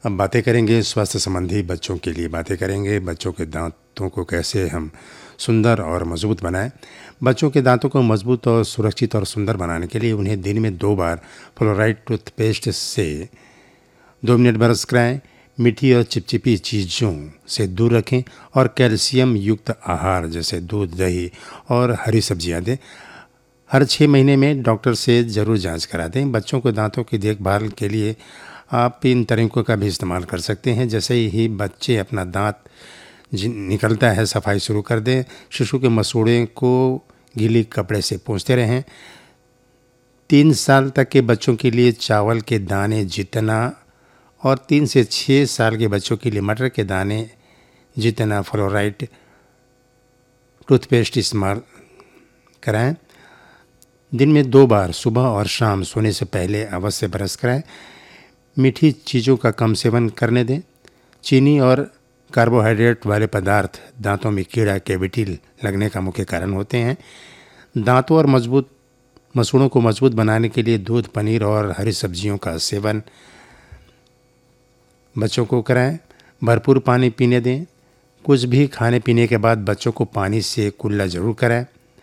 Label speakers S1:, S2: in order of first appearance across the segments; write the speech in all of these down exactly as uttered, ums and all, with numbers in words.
S1: अब बातें करेंगे स्वास्थ्य संबंधी, बच्चों के लिए बातें करेंगे। बच्चों के दांतों को कैसे हम सुंदर और मजबूत बनाएं। बच्चों के दांतों को मजबूत और सुरक्षित और सुंदर बनाने के लिए उन्हें दिन में दो बार फ्लोराइड टूथपेस्ट से दो मिनट ब्रश कराएं। मीठी और चिपचिपी चीज़ों से दूर रखें और कैल्शियम युक्त आहार जैसे दूध, दही और हरी सब्जियां दें। हर छः महीने में डॉक्टर से ज़रूर जांच करा दें। बच्चों को दांतों की देखभाल के लिए आप इन तरीकों का भी इस्तेमाल कर सकते हैं। जैसे ही बच्चे अपना दांत निकलता है, सफाई शुरू कर दें। शिशु के मसूड़े को गीली कपड़े से पोंछते रहें। तीन साल तक के बच्चों के लिए चावल के दाने जितना और तीन से छः साल के बच्चों के लिए मटर के दाने जितना फ्लोराइड टूथपेस्ट इस्तेमाल कराएं। दिन में दो बार सुबह और शाम सोने से पहले अवश्य ब्रश कराएं। मीठी चीज़ों का कम सेवन करने दें। चीनी और कार्बोहाइड्रेट वाले पदार्थ दांतों में कीड़ा, कैविटी लगने का मुख्य कारण होते हैं। दांतों और मजबूत मसूड़ों को मजबूत बनाने के लिए दूध, पनीर और हरी सब्जियों का सेवन बच्चों को कराएं। भरपूर पानी पीने दें। कुछ भी खाने पीने के बाद बच्चों को पानी से कुल्ला जरूर कराएं।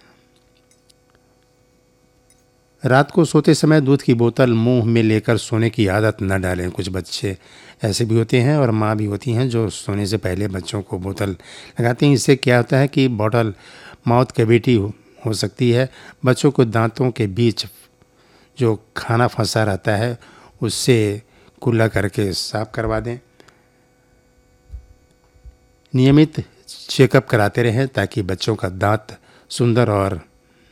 S1: रात को सोते समय दूध की बोतल मुंह में लेकर सोने की आदत न डालें। कुछ बच्चे ऐसे भी होते हैं और माँ भी होती हैं जो सोने से पहले बच्चों को बोतल लगाती हैं। इससे क्या होता है कि बॉटल माउथ कैविटी हो सकती है। बच्चों को दांतों के बीच जो खाना फंसा रहता है उससे कुल्ला करके साफ करवा दें। नियमित चेकअप कराते रहें ताकि बच्चों का दांत सुंदर और